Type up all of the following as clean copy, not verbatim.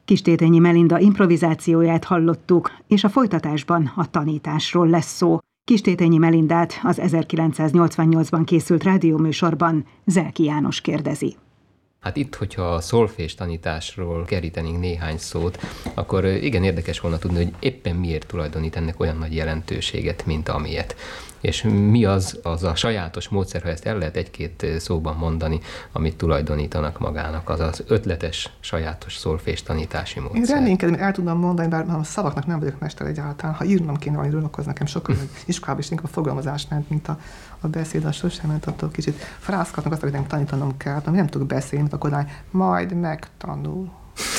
Kistétényi Melinda improvizációját hallottuk, és a folytatásban a tanításról lesz szó. Kistétényi Melindát az 1988-ban készült rádióműsorban Zelki János kérdezi. Hát itt, hogyha a szolfés tanításról kerítenénk néhány szót, akkor igen érdekes volna tudni, hogy éppen miért tulajdonít ennek olyan nagy jelentőséget, mint amilyet. És mi az a sajátos módszer, ha ezt el lehet egy-két szóban mondani, amit tulajdonítanak magának, az az ötletes, sajátos szolfés tanítási módszer. Én reménykedem, el tudom mondani, bár a szavaknak nem vagyok mester egyáltalán. Ha írnom kéne valamiről, akkor nekem sokkal iskolában is inkább a fogalmazás ment, mint a beszéd, az sosem ment, attól kicsit frázkatnak azt, hogy nem tanítanom kell, nem tudok beszélni, akkor majd megtanul.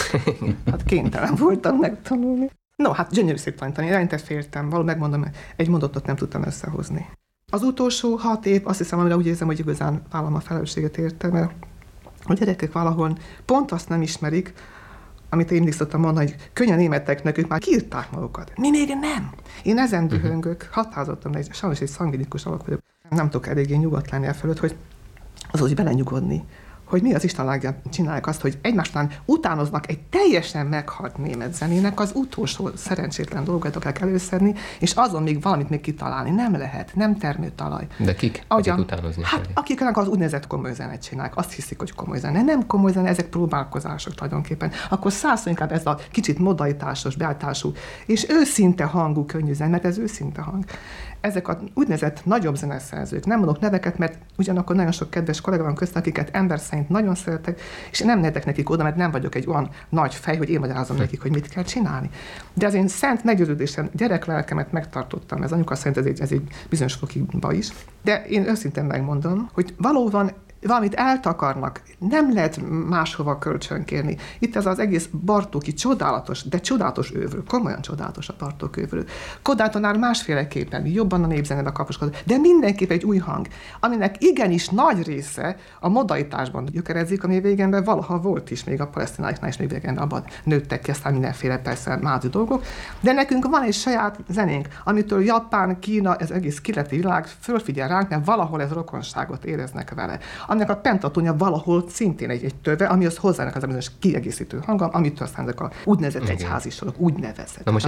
Hát kénytelen voltam megtanulni. No, hát gyönyörű szép tanítani, eleinte féltem, valóban megmondom, egy mondatot nem tudtam összehozni. Az utolsó 6 év, azt hiszem, amire úgy érzem, hogy igazán vállalom a felelősséget érte, mert a gyerekek valahol pont azt nem ismerik, amit én mindig szoktam mondani, hogy könnyen németeknek, ők már kiírták magukat. Mi még nem? Én ezen dühöngök, határozottam, de sajnos egy szangvinikus alak vagyok. Nem tudok eléggé nyugodt lenni elfelőtt, hogy az úgy belenyugodni, hogy mi az Isten lágyan csinálják azt, hogy egymástán utánoznak egy teljesen meghalt német zenének az utolsó szerencsétlen dolgot kell előszedni, és azon még valamit még kitalálni. Nem lehet, nem termőtalaj. De kik? Akik utánozni hát akiknek az úgynevezett komoly zenét csinálják, azt hiszik, hogy komoly zene. Nem komoly zene, ezek próbálkozások tulajdonképpen. Akkor szállszor inkább ez a kicsit modalitásos, beállítású, és őszinte hangú könnyű zene, mert ez őszinte hang. Ezek a úgynevezett nagyobb zeneszerzők, nem mondok neveket, mert ugyanakkor nagyon sok kedves kollega van közt, akiket ember szerint nagyon szeretek, és nem netek nekik oda, mert nem vagyok egy olyan nagy fej, hogy én magyarázom nekik, hogy mit kell csinálni. De az én szent meggyőződésem, gyereklelkemet megtartottam, ez anyuka szerint ez egy bizonyos fokigba is, de én őszintén megmondom, hogy valóban valamit eltakarnak, nem lehet máshova kölcsönkérni. Itt ez az egész Bartóki csodálatos, de csodálatos ővről, komolyan csodálatos a Bartók ővről. Kodály tanár másféleképpen, jobban a népzenébe kapcsolódott, de mindenképp egy új hang, aminek igenis nagy része a modalitásban gyökerezik, ami végemben valaha volt is, még a palesztináiknál is még végemben abban nőttek ki, aztán mindenféle persze mázi dolgok, de nekünk van egy saját zenénk, amitől Japán, Kína, ez egész keleti világ fölfigyel ránk, mert valahol ez rokonságot éreznek vele. Aminek a pentatónia valahol szintén egy töve, amihoz hozzának az a bizonyos kiegészítő hangom, amitől aztán ezek a úgynevezett egyházi sorok, úgynevezett. Na most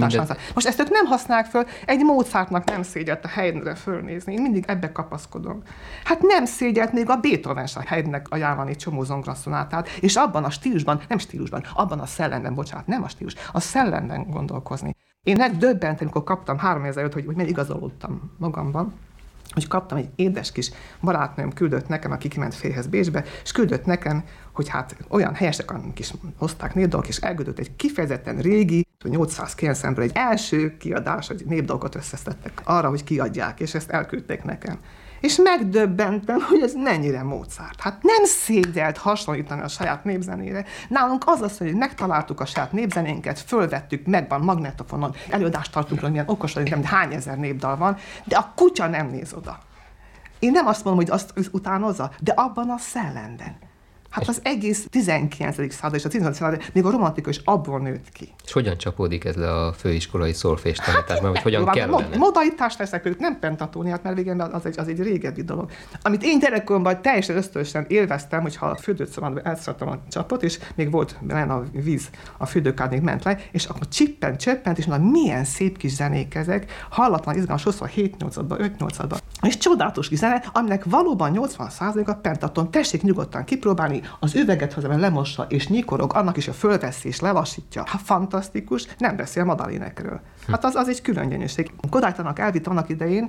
ezt ők nem használják föl, egy Mozartnak nem szégyelt a Haydnre fölnézni, én mindig ebbe kapaszkodom. Hát nem szégyelt még a Beethoven a Haydnnek ajánlani egy csomó zongoraszonátát, és abban a stílusban, nem stílusban, abban a szellemben, bocsánat, nem a stílus, a szellemben gondolkozni. Én megdöbbentem, amikor kaptam 3 év előtt, hogy mennyire igazolódtam magamban, hogy kaptam egy édes kis barátnőm, küldött nekem, aki kiment férjhez Bécsbe, és küldött nekem, hogy hát olyan helyesek, akik is hozták népdalok, és elküldött egy kifejezetten régi, 890-ből egy első kiadás, hogy népdalokat összeszedtek arra, hogy kiadják, és ezt elküldték nekem. És megdöbbentem, hogy ez mennyire Mozart. Hát nem szégyelt hasonlítani a saját népzenére. Nálunk az, hogy megtaláltuk a saját népzenénket, fölvettük, megvan magnetofonon, előadást tartunk, hogy milyen okos vagyunk, nem hány ezer népdal van, de a kutya nem néz oda. Én nem azt mondom, hogy azt utánozza, de abban a szellemben. Hát az egész 19. század és a 16. század, még a romantikus abból nőtt ki. És hogyan csapódik ez le a főiskolai szolfés tanításban, vagy hogyan kellene? Modalitást leszek ők, nem pentatóniát, mert végén az egy régebbi dolog. Amit én gyerekkoromban teljesen ösztönösen élveztem, hogyha a fürdőszobában elszálltam a csapot, és még volt benne a víz, a fürdőkád még ment le, és akkor csöppent, és mondom, milyen szép kis zenék ezek, hallatlan izgalmas, sokszor 7-8-ban, 5-8-ban. És csodálatos kis zene, aminek valóban 80%-a pentaton, tessék nyugodtan kipróbálni, az üveget hozzá lemossa és nyikorog, annak is a fölveszi és lelassítja. Hát fantasztikus, nem beszél Madalénekről. Hát az egy külön gyönyösség. Kodály tanár elvitt annak idején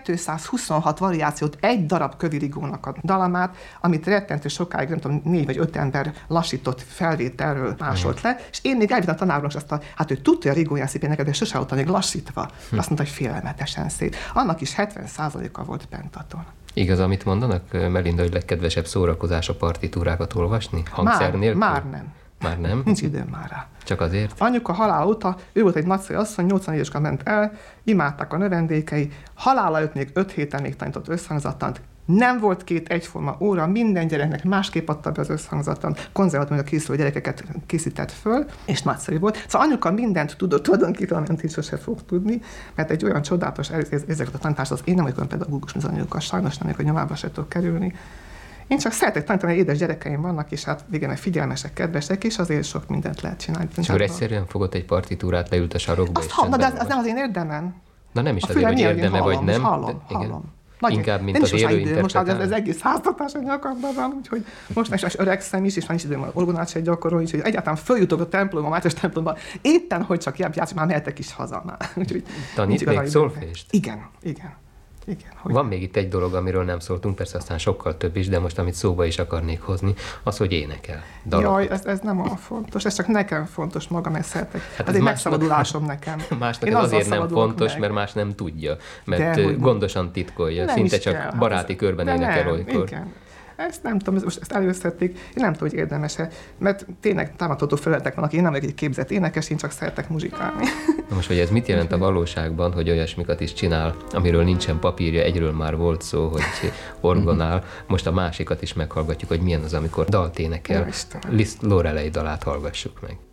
226 variációt egy darab Kövi Rigónak a dalamát, amit rettentő sokáig, nem tudom, 4 vagy 5 ember lassított felvételről másolt le, és én még elvittem a tanárnak azt hát ő tudta, hogy a Rigóján szépen neked, de sose volt még lassítva. Azt mondta, hogy félelmetesen szép. Annak is 70%-a volt pentaton. Igaz, amit mondanak, Melinda, hogy legkedvesebb szórakozás a partitúrákat olvasni? Hangszer nélkül? Már nem. Már nem? Nincs időm már rá. Csak azért? Anyuka halál óta, ő volt egy nagyszerű asszony, 84 évesen ment el, imádták a növendékei, halála előtt még 5 héten még tanított összhangzattant. Nem volt 2 egyforma óra, minden gyereknek másképp adta be az összhangzattant, konzervatóriumra készülő gyerekeket készített föl, és nagyszerű volt. Szóval anyuka mindent tudott tulajdonképpen, amit így sose fog tudni, mert egy olyan csodálatos ezeket a tanítást, az én nem vagyok olyan pedagógus, mint az anyuka, sajnos nem vagyok, hogy nyomába se tudok kerülni. Én csak szeretek tanítani, hogy édes gyerekeim vannak, és hát végén figyelmesek, kedvesek, és azért sok mindent lehet csinálni. És akkor egyszerűen fogott egy partitúrát, leült a sarokba, és de az nem az én érdemem. Na nem is azért, hogy érdeme vagy nem. Hallom. Inkább, mint az élő interpretálás. Most az egész háztartás a nyakamban van, úgyhogy most is öregszem is, és van is időm orgonát se gyakorolni, úgyhogy egyáltalán följutok a templomba, a Mátyás templomba, éppen, hogy csak játszom, már mehetek is haza már. Tanít még szolfést? Igen. Van még itt egy dolog, amiről nem szóltunk, persze aztán sokkal több is, de most amit szóba is akarnék hozni, az, hogy énekel. Jaj, ez nem olyan fontos, ez csak nekem fontos magam, ezt szeretek. Hát ez egy megszabadulásom nekem. Másnak ez azért nem fontos, mert más nem tudja, mert gondosan titkolja, szinte csak baráti körben énekel olykor. Igen. Ezt nem tudom, ezt előszedték, én nem tudom, hogy érdemes-e, mert tényleg támadható felületek vannak, én nem vagyok egy képzett énekes, én csak szeretek muzsikálni. Na most, hogy ez mit jelent a valóságban, hogy olyasmikat is csinál, amiről nincsen papírja, egyről már volt szó, hogy orgonál, most a másikat is meghallgatjuk, hogy milyen az, amikor dalt énekel. Liszt Lorelei dalát hallgassuk meg.